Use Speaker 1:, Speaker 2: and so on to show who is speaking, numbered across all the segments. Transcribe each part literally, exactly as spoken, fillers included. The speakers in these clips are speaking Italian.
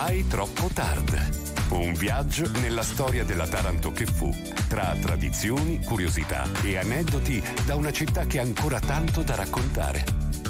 Speaker 1: mai troppo tardi. Un viaggio nella storia della Taranto che fu, tra tradizioni, curiosità e aneddoti da una città che ha ancora tanto da raccontare.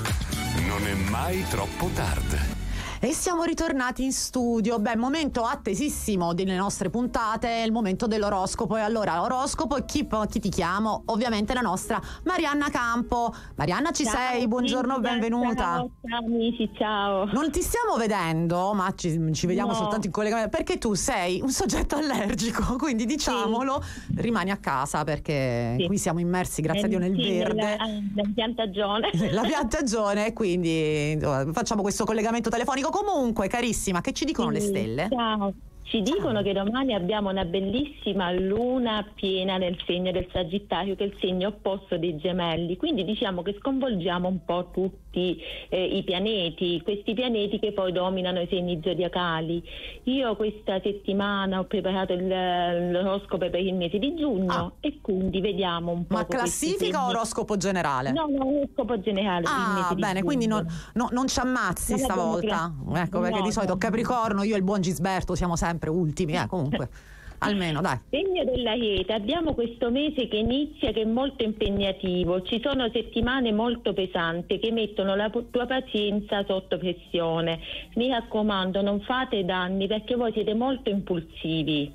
Speaker 1: Non è mai troppo tardi.
Speaker 2: E siamo ritornati in studio. Beh, momento attesissimo delle nostre puntate, è il momento dell'oroscopo. E allora, oroscopo, e chi, chi ti chiamo? Ovviamente la nostra Marianna Campo. Marianna, ci
Speaker 3: ciao,
Speaker 2: sei? Buongiorno,
Speaker 3: Silvia,
Speaker 2: benvenuta.
Speaker 3: Ciao, ciao amici, ciao.
Speaker 2: Non ti stiamo vedendo, ma ci, ci vediamo
Speaker 3: No.
Speaker 2: soltanto in collegamento, perché tu sei un soggetto allergico, quindi diciamolo, sì. Rimani a casa perché sì. Qui siamo immersi, grazie a Dio, nel
Speaker 3: sì,
Speaker 2: verde.
Speaker 3: La, la piantagione.
Speaker 2: La piantagione, quindi facciamo questo collegamento telefonico. Comunque, carissima, che ci dicono
Speaker 3: sì,
Speaker 2: le stelle?
Speaker 3: Ciao. Ci dicono che domani abbiamo una bellissima luna piena nel segno del Sagittario, che è il segno opposto dei Gemelli, quindi diciamo che sconvolgiamo un po' tutti eh, i pianeti, questi pianeti che poi dominano i segni zodiacali. Io questa settimana ho preparato il, l'oroscopo per il mese di giugno ah. e quindi vediamo un po'.
Speaker 2: Ma classifica o oroscopo generale?
Speaker 3: No, no, oroscopo generale.
Speaker 2: Ah, bene, quindi non, no, non ci ammazzi non stavolta. Ecco, perché no, di solito Capricorno, io e il buon Gisberto siamo sempre ultimi, eh, comunque almeno dai.
Speaker 3: Segno dell'Ariete, abbiamo questo mese che inizia, che è molto impegnativo, ci sono settimane molto pesanti che mettono la tua pazienza sotto pressione. Mi raccomando, non fate danni perché voi siete molto impulsivi.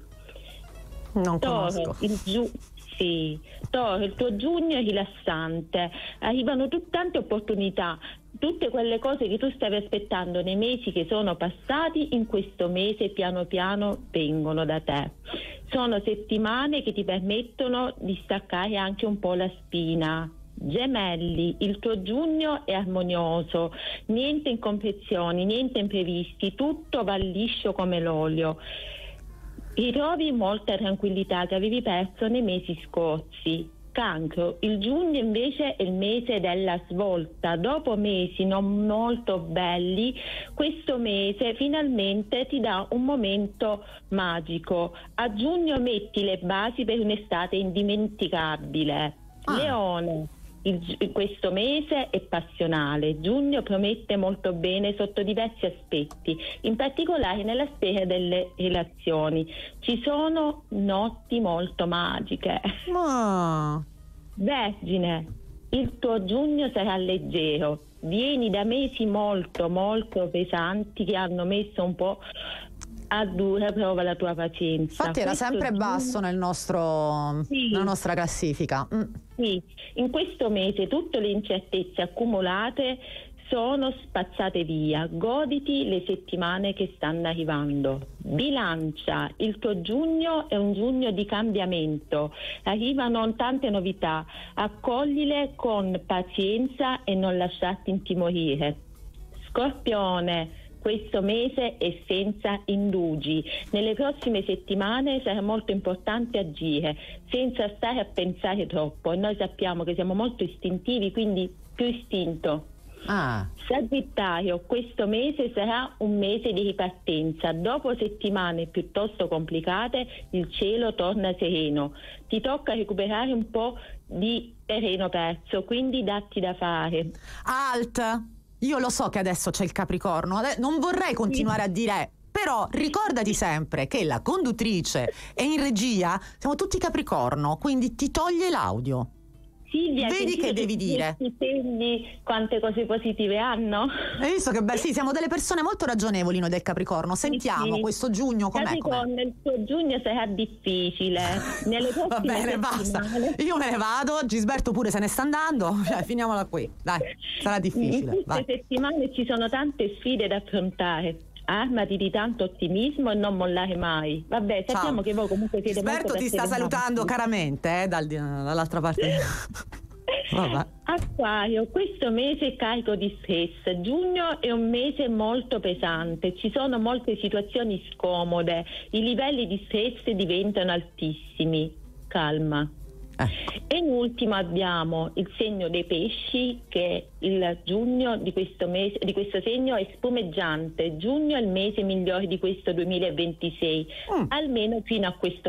Speaker 2: Non
Speaker 3: Toro,
Speaker 2: conosco.
Speaker 3: il giu- sì. Toro, il tuo giugno è rilassante, arrivano tut- tante opportunità. Tutte quelle cose che tu stavi aspettando nei mesi che sono passati, in questo mese piano piano vengono da te. Sono settimane che ti permettono di staccare anche un po' la spina. Gemelli, il tuo giugno è armonioso, niente incomprensioni, niente imprevisti, tutto va liscio come l'olio. Ritrovi molta tranquillità che avevi perso nei mesi scorsi. Cancro, il giugno invece è il mese della svolta. Dopo mesi non molto belli, questo mese finalmente ti dà un momento magico. A giugno metti le basi per un'estate indimenticabile. Ah. Leone, il, questo mese è passionale. Giugno promette molto bene sotto diversi aspetti, in particolare nella sfera delle relazioni. Ci sono notti molto magiche.
Speaker 2: Oh.
Speaker 3: Vergine, il tuo giugno sarà leggero. Vieni da mesi molto molto pesanti che hanno messo un po' a dura prova la tua pazienza.
Speaker 2: Infatti era
Speaker 3: questo
Speaker 2: sempre
Speaker 3: giugno...
Speaker 2: basso nel nostro,
Speaker 3: sì.
Speaker 2: nella nostra classifica. Mm.
Speaker 3: Sì, in questo mese tutte le incertezze accumulate sono spazzate via. Goditi le settimane che stanno arrivando. Bilancia, il tuo giugno è un giugno di cambiamento. Arrivano tante novità. Accoglile con pazienza e non lasciarti intimorire. Scorpione, questo mese è senza indugi. Nelle prossime settimane sarà molto importante agire senza stare a pensare troppo, e noi sappiamo che siamo molto istintivi, quindi più istinto.
Speaker 2: Ah.
Speaker 3: Sagittario, questo mese sarà un mese di ripartenza. Dopo settimane piuttosto complicate il cielo torna sereno, ti tocca recuperare un po' di terreno perso, quindi datti da fare.
Speaker 2: Alt, io lo so che adesso c'è il Capricorno, non vorrei continuare sì. a dire, però ricordati sempre che la conduttrice e in regia siamo tutti Capricorno, quindi ti toglie l'audio.
Speaker 3: Silvia,
Speaker 2: vedi che devi dire
Speaker 3: segni quante cose positive hanno.
Speaker 2: Hai visto che bello? Sì, siamo delle persone molto ragionevoli noi del Capricorno. Sentiamo sì. questo giugno com'è,
Speaker 3: Capricorno,
Speaker 2: com'è?
Speaker 3: Il tuo giugno sarà difficile. Nelle
Speaker 2: Va bene, basta. Io me ne vado, Gisberto pure se ne sta andando. Cioè, finiamola qui. Dai, sarà difficile.
Speaker 3: In queste
Speaker 2: Vai.
Speaker 3: settimane ci sono tante sfide da affrontare. Armati di tanto ottimismo e non mollare mai. Vabbè, sappiamo Ciao. che voi comunque siete
Speaker 2: Gisberto
Speaker 3: molto
Speaker 2: ti sta salutando caramente eh, dal, dall'altra parte. Vabbè.
Speaker 3: Acquario, questo mese è carico di stress. Giugno è un mese molto pesante, ci sono molte situazioni scomode, i livelli di stress diventano altissimi. Calma. Eh. E in ultimo abbiamo il segno dei pesci, che il giugno di questo mese, di questo segno è spumeggiante. Giugno è il mese migliore di questo duemilaventisei, mm. almeno fino a questo